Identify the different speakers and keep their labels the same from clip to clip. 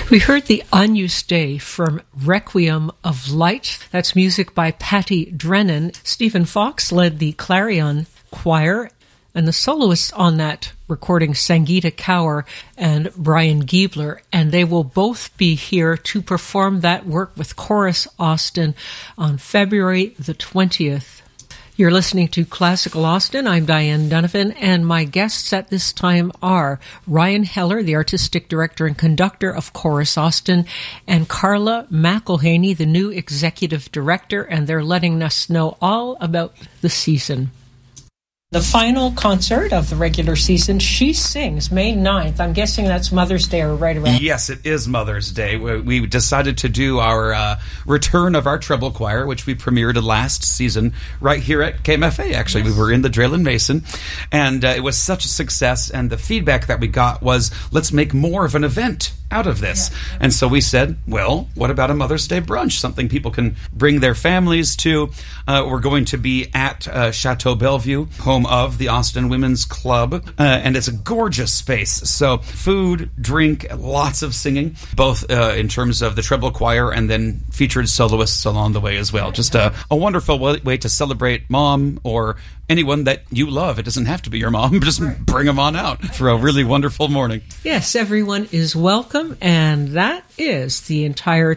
Speaker 1: We heard the Agnus Dei from Requiem of Light. That's music by Patty Drennan. Stephen Fox led the Clarion Choir, and the soloists on that recording, Sangeeta Kaur and Brian Giebler, and they will both be here to perform that work with Chorus Austin on February the 20th. You're listening to Classical Austin. I'm Diane Donovan, and my guests at this time are Ryan Heller, the artistic director and conductor of Chorus Austin, and Carla McElhaney, the new executive director, and they're letting us know all about the season. The final concert of the regular season, She Sings, May 9th. I'm guessing that's Mother's Day or right around.
Speaker 2: Yes, it is Mother's Day. We decided to do our return of our treble choir, which we premiered last season right here at KMFA, actually. Yes. We were in the Draylen Mason, and it was such a success, and the feedback that we got was, let's make more of an event out of this. Yeah. And so we said, well, what about a Mother's Day brunch? Something people can bring their families to. We're going to be at Chateau Bellevue, home of the Austin Women's Club, and it's a gorgeous space. So food, drink, lots of singing, both in terms of the treble choir and then featured soloists along the way as well. Just a wonderful way to celebrate Mom or anyone that you love. It doesn't have to be your mom. Just bring them on out for a really wonderful morning.
Speaker 1: Yes, everyone is welcome, and that is the entire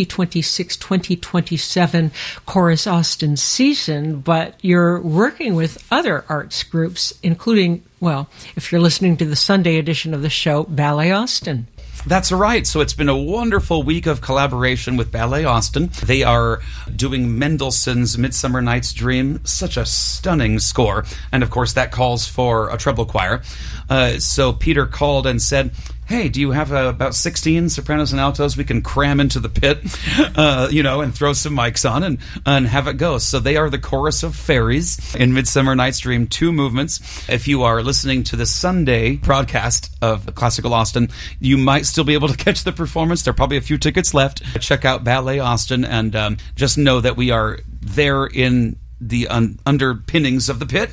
Speaker 1: 2026-2027 Chorus Austin season, but you're working with other arts groups, including, well, if you're listening to the Sunday edition of the show, Ballet Austin.
Speaker 2: That's right. So it's been a wonderful week of collaboration with Ballet Austin. They are doing Mendelssohn's Midsummer Night's Dream, such a stunning score. And of course, that calls for a treble choir. So Peter called and said, hey, do you have about 16 sopranos and altos we can cram into the pit, and throw some mics on and have it go? So they are the Chorus of Fairies in Midsummer Night's Dream, 2 movements. If you are listening to the Sunday broadcast of Classical Austin, you might still be able to catch the performance. There are probably a few tickets left. Check out Ballet Austin and just know that we are there in the underpinnings of the pit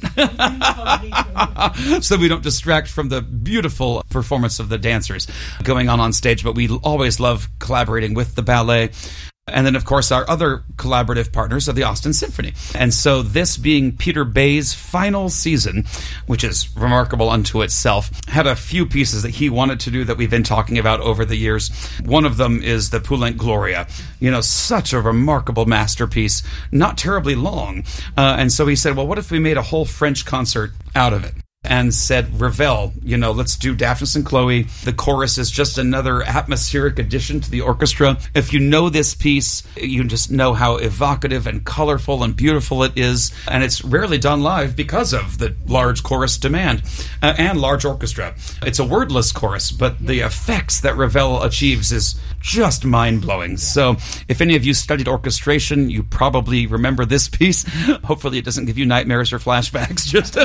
Speaker 2: so we don't distract from the beautiful performance of the dancers going on stage. But we always love collaborating with the ballet. And then, of course, our other collaborative partners are the Austin Symphony. And so this being Peter Bay's final season, which is remarkable unto itself, had a few pieces that he wanted to do that we've been talking about over the years. One of them is the Poulenc Gloria. Such a remarkable masterpiece, not terribly long. And so he said, well, what if we made a whole French concert out of it? And said, Ravel, let's do Daphnis and Chloe. The chorus is just another atmospheric addition to the orchestra. If you know this piece, you just know how evocative and colorful and beautiful it is. And it's rarely done live because of the large chorus demand and large orchestra. It's a wordless chorus, but the effects that Ravel achieves is just mind-blowing. So if any of you studied orchestration, you probably remember this piece. Hopefully it doesn't give you nightmares or flashbacks. Just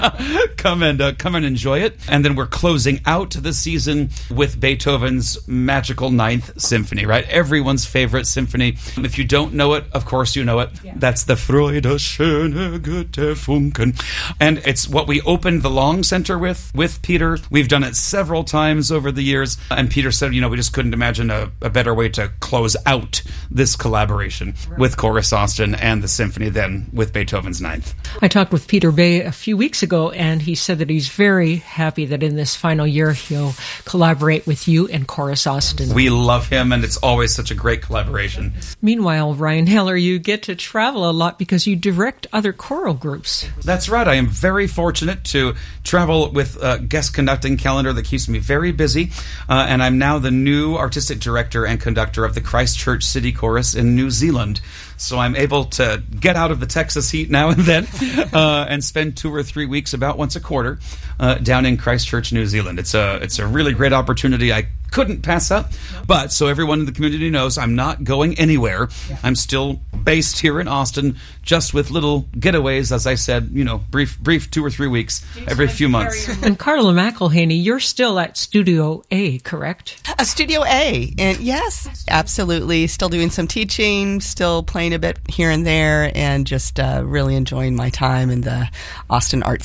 Speaker 2: come and enjoy it. And then we're closing out the season with Beethoven's magical Ninth Symphony, right? Everyone's favorite symphony. If you don't know it, of course you know it. Yeah. That's the Freude, schöne Götterfunken. And it's what we opened the Long Center with Peter. We've done it several times over the years. And Peter said, we just couldn't imagine a better way to close out this collaboration with Chorus Austin and the symphony than with Beethoven's Ninth.
Speaker 1: I talked with Peter Bay a few weeks ago, and he said that he's very happy that in this final year he'll collaborate with you and Chorus Austin.
Speaker 2: We love him, and it's always such a great collaboration.
Speaker 1: Meanwhile, Ryan Heller, you get to travel a lot because you direct other choral groups.
Speaker 2: That's right. I am very fortunate to travel with a guest conducting calendar that keeps me very busy, and I'm now the new artistic director and conductor of the Christchurch City Chorus in New Zealand. So I'm able to get out of the Texas heat now and then and spend 2 or 3 weeks, about once a quarter, down in Christchurch, New Zealand. It's a really great opportunity I couldn't pass up. But so everyone in the community knows I'm not going anywhere. Yeah. I'm still based here in Austin, just with little getaways, as I said, brief 2 or 3 weeks every few months.
Speaker 1: And Carla McElhaney, you're still at Studio A, correct?
Speaker 3: Studio A, and yes, absolutely. Still doing some teaching, still playing a bit here and there, and just really enjoying my time in the Austin art scene.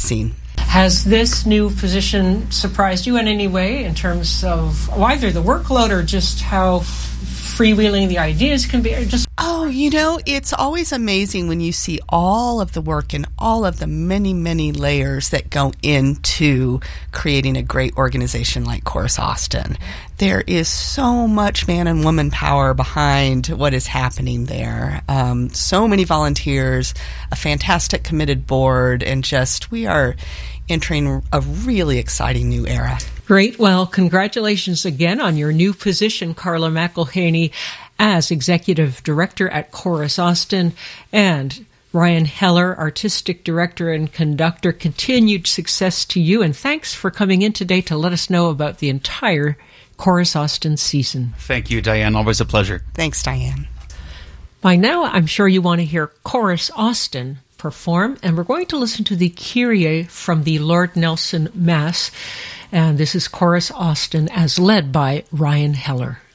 Speaker 1: Has this new position surprised you in any way in terms of either the workload or just how freewheeling the ideas can be? Or just
Speaker 3: it's always amazing when you see all of the work and all of the many, many layers that go into creating a great organization like Chorus Austin. There is so much man and woman power behind what is happening there. So many volunteers, a fantastic committed board, and we are entering a really exciting new era.
Speaker 1: Great. Well, congratulations again on your new position, Carla McElhaney, as Executive Director at Chorus Austin, and Ryan Heller, Artistic Director and Conductor. Continued success to you, and thanks for coming in today to let us know about the entire Chorus Austin season.
Speaker 2: Thank you, Diane. Always a pleasure.
Speaker 3: Thanks, Diane.
Speaker 1: By now, I'm sure you want to hear Chorus Austin perform, and we're going to listen to the Kyrie from the Lord Nelson Mass, and this is Chorus Austin as led by Ryan Heller.